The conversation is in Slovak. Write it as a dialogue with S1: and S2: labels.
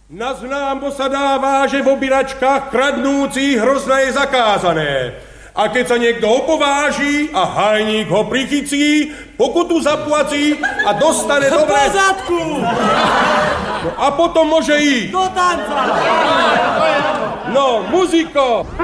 S1: Naznámo sa dáva, že v obýračkách kradnúci hrozné je zakázané. A keď sa niekto opováži a hajník ho prichycí, pokutu zaplací a dostane dobré...
S2: Po zadku!
S1: No a potom môže ísť.
S2: Do tanca!
S1: No, muziko!